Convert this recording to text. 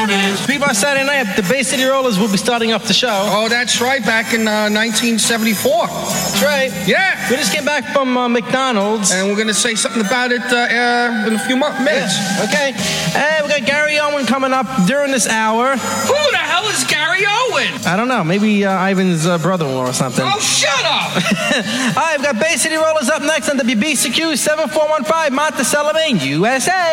People, Saturday night, the Bay City Rollers will be starting up the show. Oh, that's right, back in 1974. That's right. Yeah. We just came back from McDonald's. And we're going to say something about it in a few minutes. Yeah. Okay. And we got Gary Owen coming up during this hour. Who the hell is Gary Owen? I don't know. Maybe Ivan's brother-in-law or something. Oh, shut up! All right, we've got Bay City Rollers up next on WBCQ 7415 Monticello, Maine, USA.